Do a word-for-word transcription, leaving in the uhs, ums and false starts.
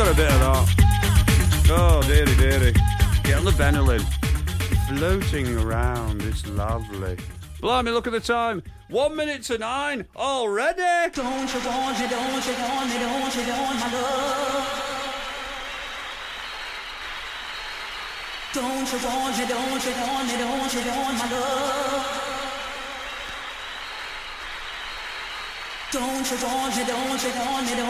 got a bit of that. Oh, dearie, dearie. Get on the Benelin. Floating around, it's lovely. Blimey, look at the time. One minute to nine already. Don't you want me, don't you want me, don't you want my love? Don't you want me, don't you want me, don't you want my love? Don't you want me, don't you want me, don't